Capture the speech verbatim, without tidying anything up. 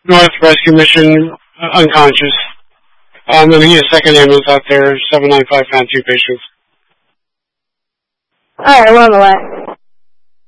North Rescue Mission, uh, unconscious. I'm going to get a second ambulance out there, seven nine five, found two patients. Alright, we're on the way.